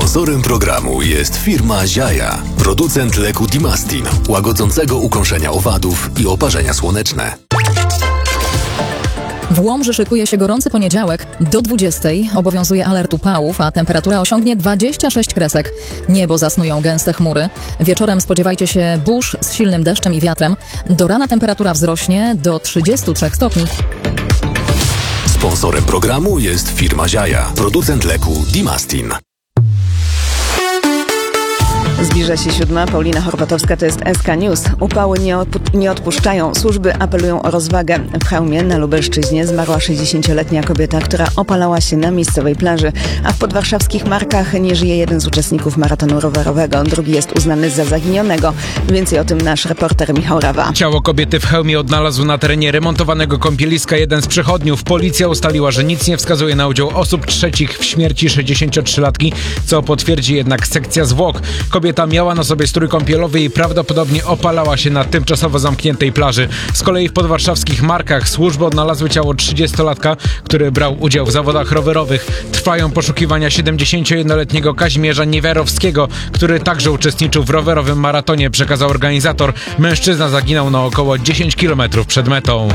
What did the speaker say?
Sponsorem programu jest firma Ziaja, producent leku Dimastin, łagodzącego ukąszenia owadów i oparzenia słoneczne. W Łomży szykuje się gorący poniedziałek. Do 20 obowiązuje alert upałów, a temperatura osiągnie 26 kresek. Niebo zasnują gęste chmury. Wieczorem spodziewajcie się burz z silnym deszczem i wiatrem. Do rana temperatura wzrośnie do 33 stopni. Sponsorem programu jest firma Ziaja, producent leku Dimastin. Zbliża się 7. Paulina Horwatowska, to jest SK News. Upały nie odpuszczają. Służby apelują o rozwagę. W Chełmie na Lubelszczyźnie zmarła 60-letnia kobieta, która opalała się na miejscowej plaży. A w podwarszawskich Markach nie żyje jeden z uczestników maratonu rowerowego. Drugi jest uznany za zaginionego. Więcej o tym nasz reporter Michał Rawa. Ciało kobiety w Chełmie odnalazł na terenie remontowanego kąpieliska jeden z przechodniów. Policja ustaliła, że nic nie wskazuje na udział osób trzecich w śmierci 63-latki, co potwierdzi jednak sekcja zwłok. Kobieta miała na sobie strój kąpielowy i prawdopodobnie opalała się na tymczasowo zamkniętej plaży. Z kolei w podwarszawskich Markach służby odnalazły ciało 30-latka, który brał udział w zawodach rowerowych. Trwają poszukiwania 71-letniego Kazimierza Niewiarowskiego, który także uczestniczył w rowerowym maratonie, przekazał organizator. Mężczyzna zaginął na około 10 km przed metą.